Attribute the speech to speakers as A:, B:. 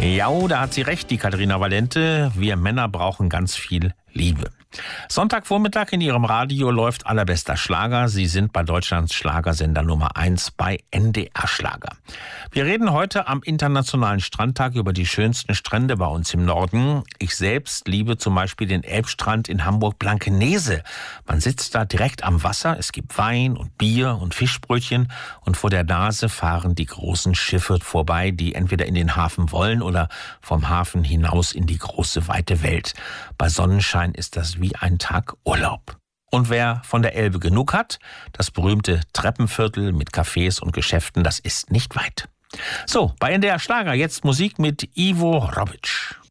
A: Ja, da hat sie recht, die Katharina Valente. Wir Männer brauchen ganz viel Liebe. Sonntagvormittag in Ihrem Radio läuft Allerbester Schlager. Sie sind bei Deutschlands Schlagersender Nummer 1 bei NDR Schlager. Wir reden heute am Internationalen Strandtag über die schönsten Strände bei uns im Norden. Ich selbst liebe zum Beispiel den Elbstrand in Hamburg-Blankenese. Man sitzt da direkt am Wasser, es gibt Wein und Bier und Fischbrötchen und vor der Nase fahren die großen Schiffe vorbei, die entweder in den Hafen wollen oder vom Hafen hinaus in die große, weite Welt. Bei Sonnenschein ist das wie ein Tag Urlaub. Und wer von der Elbe genug hat, das berühmte Treppenviertel mit Cafés und Geschäften, das ist nicht weit. So, bei NDR Schlager jetzt Musik mit Ivo Robic.